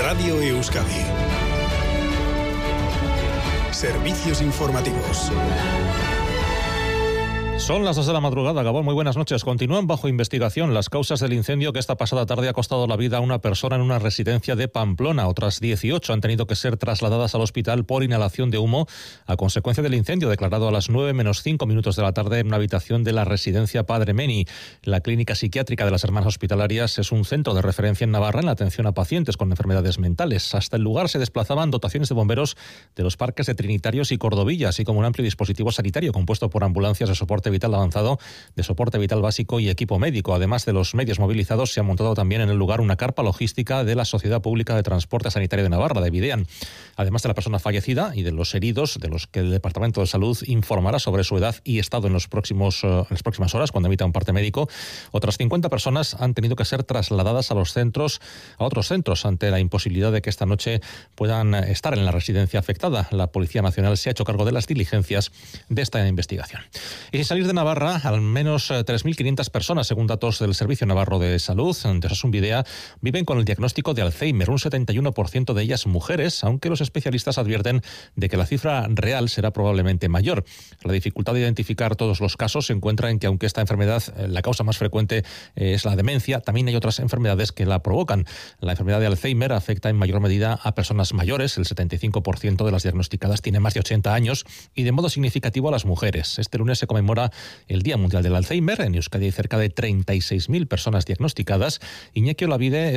Radio Euskadi. Servicios informativos. Son las 2 de la madrugada, Gabón, muy buenas noches. Continúan bajo investigación las causas del incendio que esta pasada tarde ha costado la vida a una persona en una residencia de Pamplona. Otras 18 han tenido que ser trasladadas al hospital por inhalación de humo a consecuencia del incendio declarado a las 9 menos 5 minutos de la tarde en una habitación de la residencia Padre Meni. La clínica psiquiátrica de las Hermanas Hospitalarias es un centro de referencia en Navarra en la atención a pacientes con enfermedades mentales. Hasta el lugar se desplazaban dotaciones de bomberos de los parques de Trinitarios y Cordovilla, así como un amplio dispositivo sanitario compuesto por ambulancias de soporte vital avanzado, de soporte vital básico y equipo médico. Además de los medios movilizados, se ha montado también en el lugar una carpa logística de la Sociedad Pública de Transporte Sanitario de Navarra, de Videan. Además de la persona fallecida y de los heridos, de los que el Departamento de Salud informará sobre su edad y estado en las próximas horas, cuando emita un parte médico, otras 50 personas han tenido que ser trasladadas a otros centros, ante la imposibilidad de que esta noche puedan estar en la residencia afectada. La Policía Nacional se ha hecho cargo de las diligencias de esta investigación. Y sin salir de Navarra, al menos 3.500 personas, según datos del Servicio Navarro de Salud, de Osasun Bidea, viven con el diagnóstico de Alzheimer, un 71% de ellas mujeres, aunque los especialistas advierten de que la cifra real será probablemente mayor. La dificultad de identificar todos los casos se encuentra en que, aunque esta enfermedad, la causa más frecuente es la demencia, también hay otras enfermedades que la provocan. La enfermedad de Alzheimer afecta en mayor medida a personas mayores, el 75% de las diagnosticadas tiene más de 80 años, y de modo significativo a las mujeres. Este lunes se conmemora el Día Mundial del Alzheimer. En Euskadi hay cerca de 36.000 personas diagnosticadas. Iñaki Olavide